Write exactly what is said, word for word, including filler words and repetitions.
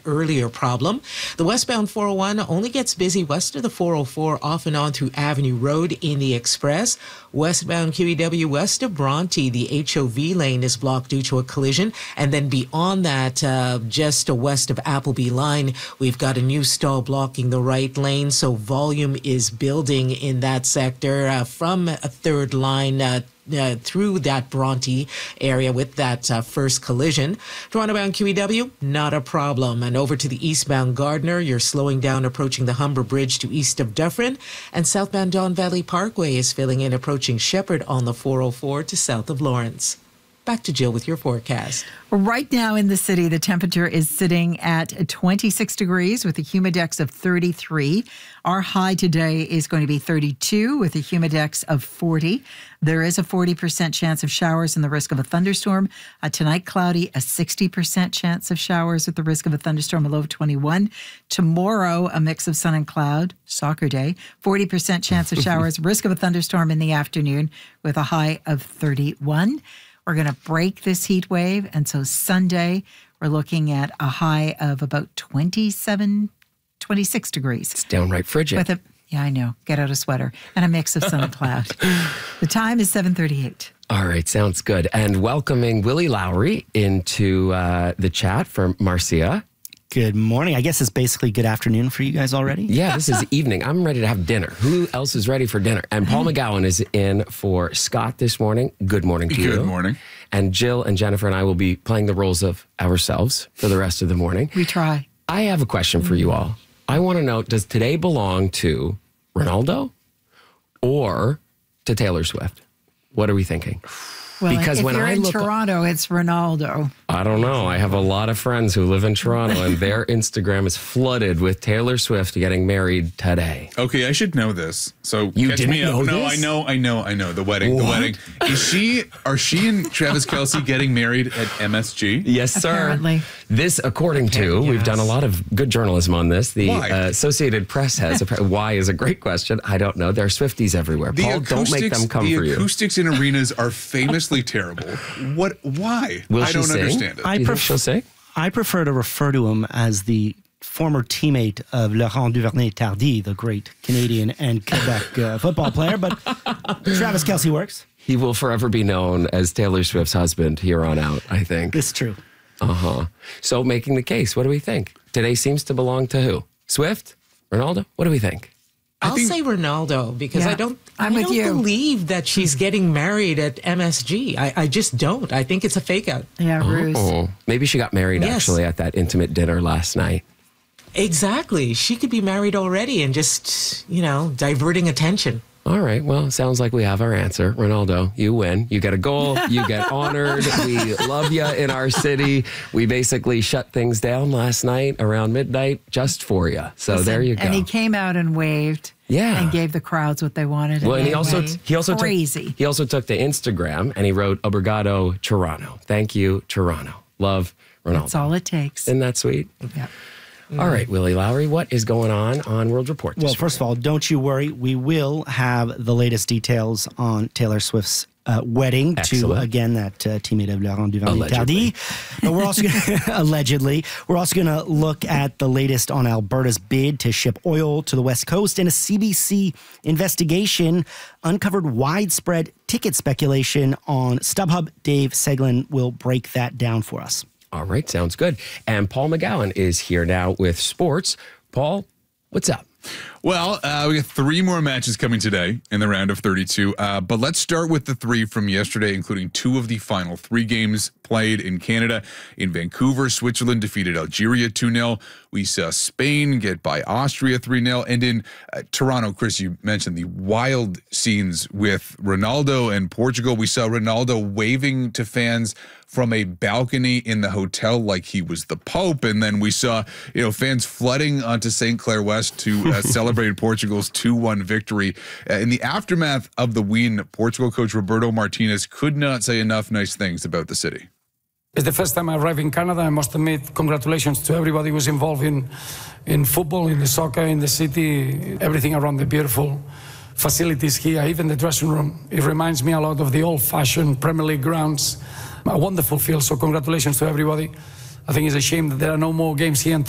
earlier problem. The westbound four oh one only gets busy west of the four oh four off and on through Avenue Road in the Express. Westbound Q E W west of Bronte, the H O V lane is blocked due to a collision. And then beyond that, uh, just west of Appleby Line, we've got a new stall blocking the right lane. So volume is building in that sector uh, from a third line uh, Uh, through that Bronte area with that uh, first collision. Toronto-bound Q E W, not a problem. And over to the eastbound Gardner, you're slowing down approaching the Humber Bridge to east of Dufferin. And southbound Don Valley Parkway is filling in approaching Shepherd on the four oh four to south of Lawrence. Back to Jill with your forecast. Right now in the city, the temperature is sitting at twenty-six degrees with a humidex of thirty-three. Our high today is going to be thirty-two with a humidex of forty. There is a forty percent chance of showers and the risk of a thunderstorm. Uh, tonight, cloudy, a sixty percent chance of showers with the risk of a thunderstorm, a low of twenty-one. Tomorrow, a mix of sun and cloud, soccer day, forty percent chance of showers, risk of a thunderstorm in the afternoon with a high of thirty-one. We're going to break this heat wave, and so Sunday, we're looking at a high of about twenty-seven, twenty-six degrees. It's downright frigid. With a, yeah, I know. Get out a sweater. And a mix of sun and cloud. The time is seven thirty-eight. All right, sounds good. And welcoming Willie Lowry into uh, the chat from Marcia. Good morning. I guess it's basically good afternoon for you guys already. Yeah, this is evening. I'm ready to have dinner. Who else is ready for dinner? And Paul McGowan is in for Scott this morning. Good morning to you. Good morning. And Jill and Jennifer and I will be playing the roles of ourselves for the rest of the morning. We try. I have a question for you all. I want to know, does today belong to Ronaldo or to Taylor Swift? What are we thinking? Well, because if when you're I in look, Toronto, it's Ronaldo. I don't know. I have a lot of friends who live in Toronto, and their Instagram is flooded with Taylor Swift getting married today. Okay, I should know this. So You catch didn't me up. know No, this? I know, I know, I know. The wedding, What? the wedding. Is she? Are she and Travis Kelce getting married at M S G? Yes, sir. Apparently. This, according to, Yes. we've done a lot of good journalism on this. The Why? uh, Associated Press has. A, why is a great question. I don't know. There are Swifties everywhere. The Paul, don't make them come the for you. acoustics in arenas are famously terrible. What? Why? Will I she don't sing? understand it. Do I you think pref- she'll sing? I prefer to refer to him as the former teammate of Laurent Duvernay-Tardy, the great Canadian and Quebec uh, football player, but Travis Kelce works. He will forever be known as Taylor Swift's husband here on out, I think. This is true. Uh-huh. So making the case, what do we think? Today seems to belong to who? Swift? Ronaldo? What do we think? I'll think- say Ronaldo because Yeah, I don't, I'm I with don't you. believe that she's getting married at M S G. I, I just don't. I think it's a fake out. Yeah, Ruse. Oh, maybe she got married Yes. actually at that intimate dinner last night. Exactly. She could be married already and just, you know, diverting attention. All right. Well, sounds like we have our answer. Ronaldo, you win. You get a goal. You get honored. We love you in our city. We basically shut things down last night around midnight just for you. So Listen, there you go. And he came out and waved. Yeah. And gave the crowds what they wanted. well, and he they also went he also crazy. Took, he also took to Instagram and he wrote "Obrigado, Toronto." Thank you, Toronto. Love Ronaldo. That's all it takes. Isn't that sweet? Yeah. All right, Willie Lowry, what is going on on World Report? this Well, week? first of all, don't you worry. We will have the latest details on Taylor Swift's uh, wedding Excellent. to, again, that uh, teammate of Laurent Allegedly. Duvernay-Tardy. But we're also gonna, allegedly, we're also going to look at the latest on Alberta's bid to ship oil to the West Coast, and a C B C investigation uncovered widespread ticket speculation on StubHub. Dave Seglin will break that down for us. All right, sounds good. And Paul McGowan is here now with sports. Paul, what's up? Well, uh, we got three more matches coming today in the round of thirty-two. Uh, but let's start with the three from yesterday, including two of the final three games played in Canada. In Vancouver, Switzerland defeated Algeria two nil. We saw Spain get by Austria three nil. And in uh, Toronto, Chris, you mentioned the wild scenes with Ronaldo and Portugal. We saw Ronaldo waving to fans from a balcony in the hotel like he was the Pope. And then we saw, you know, fans flooding onto Saint Clair West to uh, celebrate Portugal's two one victory. Uh, in the aftermath of the win, Portugal coach Roberto Martinez could not say enough nice things about the city. It's the first time I arrived in Canada. I must admit, congratulations to everybody who's involved in, in football, in the soccer, in the city, everything around the beautiful facilities here, even the dressing room. It reminds me a lot of the old-fashioned Premier League grounds. A wonderful field, so congratulations to everybody. I think it's a shame that there are no more games here in